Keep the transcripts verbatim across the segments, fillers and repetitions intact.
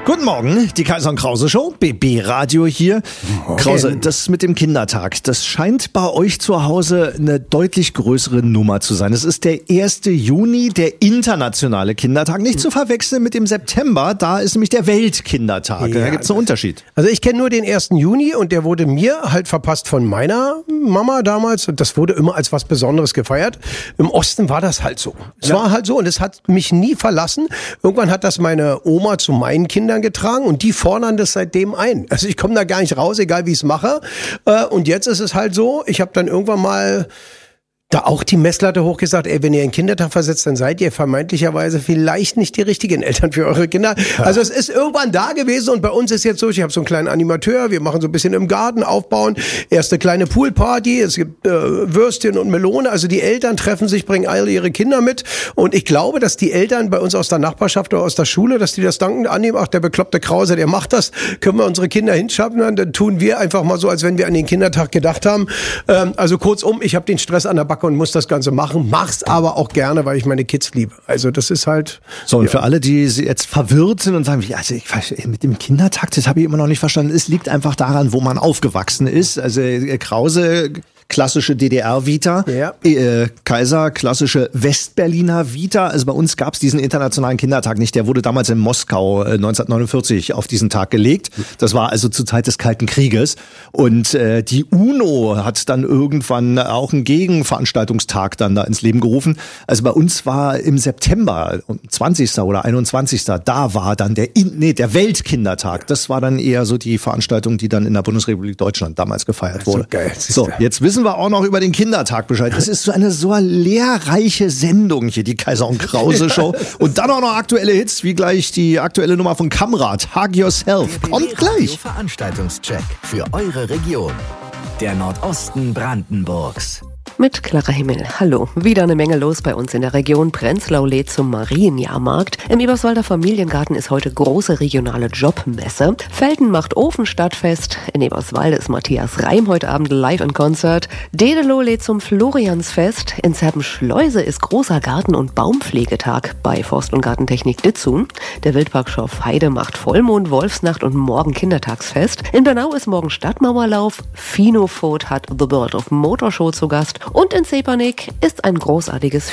Guten Morgen, die Kaiser und Krause Show, B B Radio hier. Okay. Krause, das mit dem Kindertag, das scheint bei euch zu Hause eine deutlich größere Nummer zu sein. Es ist der erste Juni, der internationale Kindertag, nicht zu verwechseln mit dem September, da ist nämlich der Weltkindertag. Ja, da gibt es einen Unterschied. Also ich kenne nur den ersten Juni und der wurde mir halt verpasst von meiner Mama damals und das wurde immer als was Besonderes gefeiert. Im Osten war das halt so. Es ja. war halt so und es hat mich nie verlassen. Irgendwann hat das meine Oma zu meinen Kindern getragen und die fordern das seitdem ein. Also ich komme da gar nicht raus, egal wie ich es mache. Und jetzt ist es halt so, ich habe dann irgendwann mal da auch die Messlatte hochgesagt, ey, wenn ihr einen Kindertag versetzt, dann seid ihr vermeintlicherweise vielleicht nicht die richtigen Eltern für eure Kinder. Ja. Also es ist irgendwann da gewesen und bei uns ist jetzt so, ich habe so einen kleinen Animateur, wir machen so ein bisschen im Garten aufbauen, erste kleine Poolparty, es gibt äh, Würstchen und Melone, also die Eltern treffen sich, bringen alle ihre Kinder mit und ich glaube, dass die Eltern bei uns aus der Nachbarschaft oder aus der Schule, dass die das dankend annehmen, ach, der bekloppte Krause, der macht das, können wir unsere Kinder hinschaffen, dann tun wir einfach mal so, als wenn wir an den Kindertag gedacht haben. Ähm, also kurzum, ich habe den Stress an der Backe und muss das Ganze machen, mach's aber auch gerne, weil ich meine Kids liebe. Also das ist halt... So, und ja. für alle, die jetzt verwirrt sind und sagen, wie, also ich, mit dem Kindertag, das habe ich immer noch nicht verstanden, es liegt einfach daran, wo man aufgewachsen ist. Also Krause... klassische D D R-Vita, ja. äh, Kaiser, klassische Westberliner Vita. Also bei uns gab es diesen internationalen Kindertag nicht. Der wurde damals in Moskau äh, neunzehnhundertneunundvierzig auf diesen Tag gelegt. Das war also zur Zeit des Kalten Krieges. Und äh, die UNO hat dann irgendwann auch einen Gegenveranstaltungstag dann da ins Leben gerufen. Also bei uns war im September, zwanzigsten oder einundzwanzigsten da war dann der, in, nee, der Weltkindertag. Das war dann eher so die Veranstaltung, die dann in der Bundesrepublik Deutschland damals gefeiert wurde. So, geil, so, jetzt wissen wir auch noch über den Kindertag Bescheid. Es ist so eine so lehrreiche Sendung hier, die Kaiser und Krause Show. Und dann auch noch aktuelle Hits, wie gleich die aktuelle Nummer von Kamrat, Hug Yourself. Kommt gleich. Veranstaltungscheck für eure Region. Der Nordosten Brandenburgs. Mit klarer Himmel. Hallo. Wieder eine Menge los bei uns in der Region. Prenzlau lädt zum Marienjahrmarkt. Im Eberswalder Familiengarten ist heute große regionale Jobmesse. Felden macht Ofenstadtfest. In Eberswalde ist Matthias Reim heute Abend live in Konzert. Dedelow lädt zum Floriansfest. In Zerpenschleuse ist großer Garten- und Baumpflegetag bei Forst- und Gartentechnik Ditzun. Der Wildpark Schorf Heide macht Vollmond, Wolfsnacht und morgen Kindertagsfest. In Bernau ist morgen Stadtmauerlauf. Finofort hat The World of Motorshow zu Gast. Und in Zepernick ist ein großartiges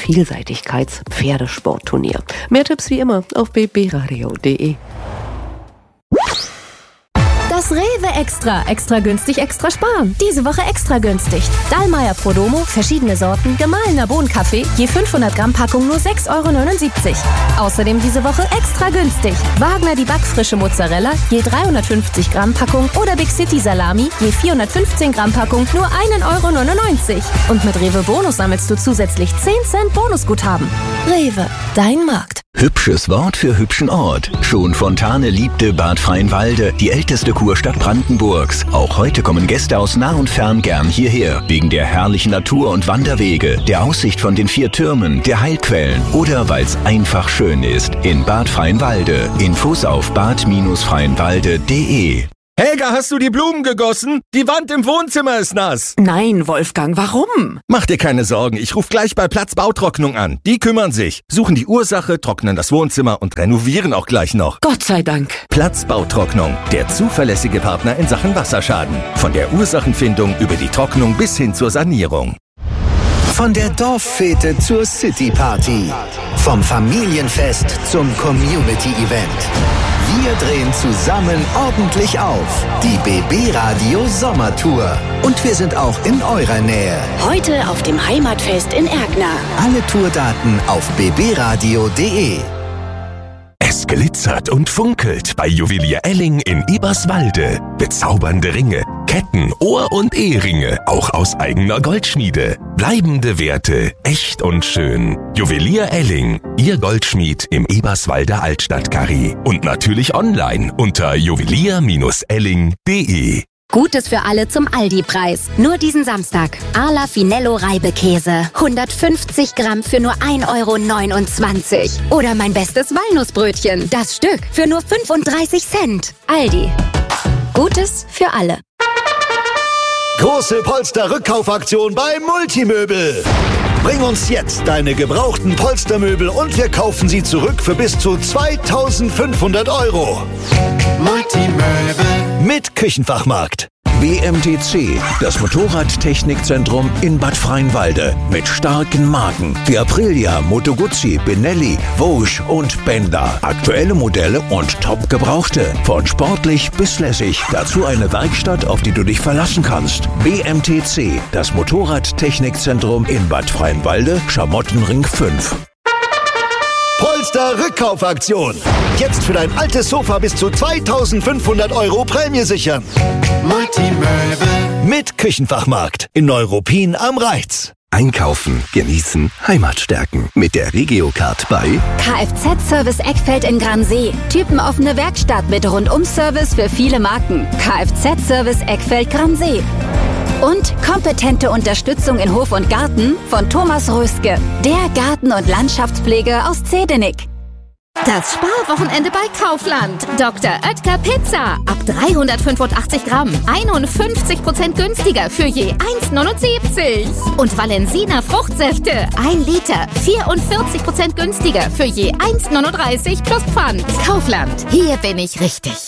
Vielseitigkeits-Pferdesportturnier. Mehr Tipps wie immer auf b b radio punkt d e. Das Rewe Extra. Extra günstig, extra sparen. Diese Woche extra günstig. Dallmayr Prodomo, verschiedene Sorten, gemahlener Bohnenkaffee, je fünfhundert Gramm Packung nur sechs Euro neunundsiebzig. Außerdem diese Woche extra günstig. Wagner die backfrische Mozzarella, je dreihundertfünfzig Gramm Packung oder Big City Salami, je vierhundertfünfzehn Gramm Packung nur ein Euro neunundneunzig. Und mit Rewe Bonus sammelst du zusätzlich zehn Cent Bonusguthaben. Rewe, dein Markt. Hübsches Wort für hübschen Ort. Schon Fontane liebte Bad Freienwalde, die älteste Kurstadt Brandenburgs. Auch heute kommen Gäste aus nah und fern gern hierher. Wegen der herrlichen Natur und Wanderwege, der Aussicht von den vier Türmen, der Heilquellen oder weil es einfach schön ist. In Bad Freienwalde. Infos auf bad freienwalde punkt de. Helga, hast du die Blumen gegossen? Die Wand im Wohnzimmer ist nass. Nein, Wolfgang, warum? Mach dir keine Sorgen, ich rufe gleich bei Platz Bautrocknung an. Die kümmern sich, suchen die Ursache, trocknen das Wohnzimmer und renovieren auch gleich noch. Gott sei Dank. Platz Bautrocknung, der zuverlässige Partner in Sachen Wasserschaden. Von der Ursachenfindung über die Trocknung bis hin zur Sanierung. Von der Dorffete zur Cityparty. Vom Familienfest zum Community-Event. Wir drehen zusammen ordentlich auf. Die B B Radio Sommertour. Und wir sind auch in eurer Nähe. Heute auf dem Heimatfest in Erkner. Alle Tourdaten auf b b radio punkt de. Es glitzert und funkelt bei Juwelier Elling in Eberswalde. Bezaubernde Ringe, Ketten, Ohr- und Eheringe, auch aus eigener Goldschmiede. Bleibende Werte, echt und schön. Juwelier Elling, Ihr Goldschmied im Eberswalder Altstadt-Karree. Und natürlich online unter juwelier elling punkt de. Gutes für alle zum Aldi-Preis. Nur diesen Samstag. Arla Finello Reibekäse. hundertfünfzig Gramm für nur ein Euro neunundzwanzig. Oder mein bestes Walnussbrötchen. Das Stück für nur fünfunddreißig Cent. Aldi. Gutes für alle. Große Polster-Rückkaufaktion bei Multimöbel. Bring uns jetzt deine gebrauchten Polstermöbel und wir kaufen sie zurück für bis zu zweitausendfünfhundert Euro. Multimöbel mit Küchenfachmarkt. B M T C, das Motorradtechnikzentrum in Bad Freienwalde. Mit starken Marken wie Aprilia, Moto Guzzi, Benelli, Vosges und Benda. Aktuelle Modelle und top gebrauchte. Von sportlich bis lässig. Dazu eine Werkstatt, auf die du dich verlassen kannst. B M T C, das Motorradtechnikzentrum in Bad Freienwalde, Schamottenring fünf. Polster-Rückkaufaktion. Jetzt für dein altes Sofa bis zu zweitausendfünfhundert Euro Prämie sichern. Multimöbel mit Küchenfachmarkt in Neuruppin am Reiz. Einkaufen, genießen, Heimat stärken. Mit der Regiocard bei Kfz-Service Eckfeld in Gransee. Typenoffene Werkstatt mit Rundum-Service für viele Marken. Kfz-Service Eckfeld Gransee. Und kompetente Unterstützung in Hof und Garten von Thomas Röske, der Garten- und Landschaftspflege aus Zedenik. Das Sparwochenende bei Kaufland. Doktor Oetker Pizza. Ab dreihundertfünfundachtzig Gramm. einundfünfzig Prozent günstiger für je eins neunundsiebzig. Und Valensina Fruchtsäfte. ein Liter. vierundvierzig Prozent günstiger für je eins neununddreißig plus Pfand. Kaufland. Hier bin ich richtig.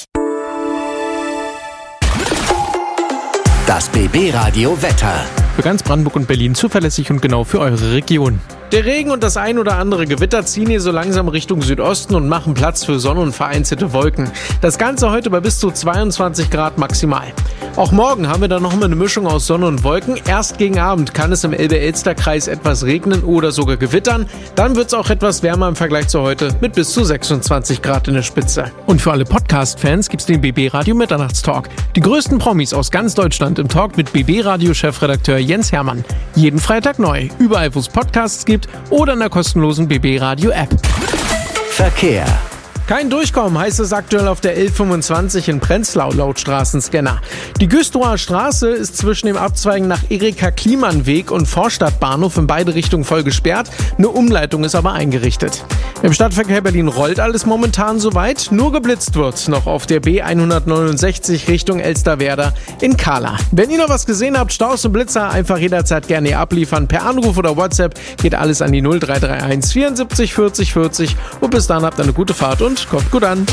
Das B B-Radio Wetter. Für ganz Brandenburg und Berlin zuverlässig und genau für eure Region. Der Regen und das ein oder andere Gewitter ziehen hier so langsam Richtung Südosten und machen Platz für Sonne und vereinzelte Wolken. Das Ganze heute bei bis zu zweiundzwanzig Grad maximal. Auch morgen haben wir dann nochmal eine Mischung aus Sonne und Wolken. Erst gegen Abend kann es im Elbe-Elster-Kreis etwas regnen oder sogar gewittern. Dann wird es auch etwas wärmer im Vergleich zu heute mit bis zu sechsundzwanzig Grad in der Spitze. Und für alle Podcast-Fans gibt's den B B-Radio Mitternachtstalk. Die größten Promis aus ganz Deutschland im Talk mit B B-Radio-Chefredakteur Jens Hermann. Jeden Freitag neu, überall wo es Podcasts gibt oder in der kostenlosen B B-Radio-App. Verkehr. Kein Durchkommen heißt es aktuell auf der L fünfundzwanzig in Prenzlau laut Straßenscanner. Die Güstrower Straße ist zwischen dem Abzweigen nach Erika-Kliemann-Weg und Vorstadtbahnhof in beide Richtungen voll gesperrt. Eine Umleitung ist aber eingerichtet. Im Stadtverkehr Berlin rollt alles momentan soweit. Nur geblitzt wird noch auf der B hundertneunundsechzig Richtung Elsterwerda in Kahla. Wenn ihr noch was gesehen habt, Staus und Blitzer, einfach jederzeit gerne hier abliefern. Per Anruf oder WhatsApp geht alles an die null drei drei eins vierundsiebzig vierzig vierzig. Und bis dann habt ihr eine gute Fahrt und kommt gut an.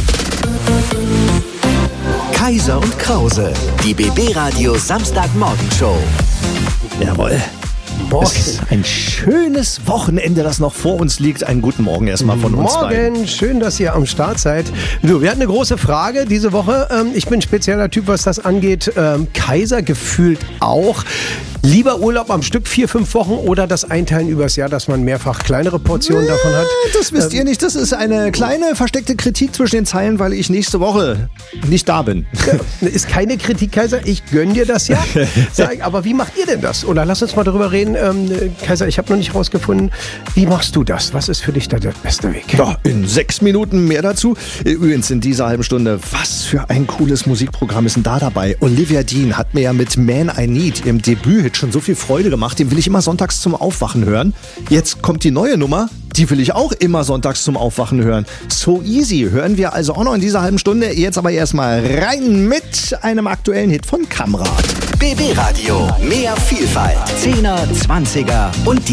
Kaiser und Krause, die B B-Radio Samstagmorgenshow. Jawohl. Es ist ein schönes Wochenende, das noch vor uns liegt. Einen guten Morgen erstmal von uns beiden. Morgen, schön, dass ihr am Start seid. Du, wir hatten eine große Frage diese Woche. Ähm, ich bin ein spezieller Typ, was das angeht. Ähm, Kaiser gefühlt auch. Lieber Urlaub am Stück, vier, fünf Wochen oder das Einteilen übers Jahr, dass man mehrfach kleinere Portionen davon hat? Das wisst ähm, ihr nicht. Das ist eine kleine versteckte Kritik zwischen den Zeilen, weil ich nächste Woche nicht da bin. Ja, ist keine Kritik, Kaiser. Ich gönn dir das ja. Sag, aber wie macht ihr denn das? Oder lass uns mal darüber reden. Ähm, Kaiser, ich habe noch nicht rausgefunden, wie machst du das? Was ist für dich da der beste Weg? Ja, in sechs Minuten mehr dazu. Übrigens in dieser halben Stunde, was für ein cooles Musikprogramm ist denn da dabei? Olivia Dean hat mir ja mit Man I Need im Debüt schon so viel Freude gemacht. Den will ich immer sonntags zum Aufwachen hören. Jetzt kommt die neue Nummer. Die will ich auch immer sonntags zum Aufwachen hören. So Easy hören wir also auch noch in dieser halben Stunde. Jetzt aber erstmal rein mit einem aktuellen Hit von Kamrat. B B-Radio. Mehr Vielfalt. Zehner, Zwanziger und die